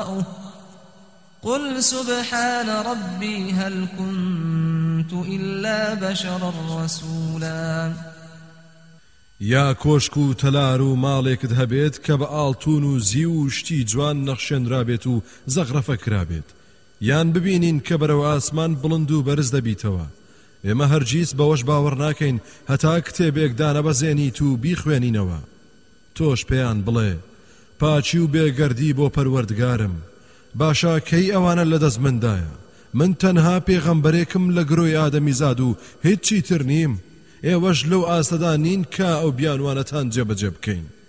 أقرأه قل سبحان ربي هل كنت إلا بشرا رسولا یا کۆشک و تەلار و ماڵێکت هەبێت کە بە ئاڵتون و زی و شتی جوان نەخشێنرابێت و زەغرەفە کرابێت یان ببینین کە بەرەو ئاسمان بڵند و بەرز دەبیتەوە ئێمە هەرگیز بەوەش باوەڕ ناکەین هەتا کتێبێک دانەبەزێنیت و بیخوێنینەوە تۆش پێیان بڵێ پاچی و بێگەردی بۆ پەروەردگارم باشا کەی ئەوانە لەدەست مندایە من تەنها پێغەمبەرێکم لە گرۆی ئادەمیزاد و هیچی تر نیم ئێوەش لەو ئاستەدا نین کە ئەو بیانوانەتان جێبەجێ بکەین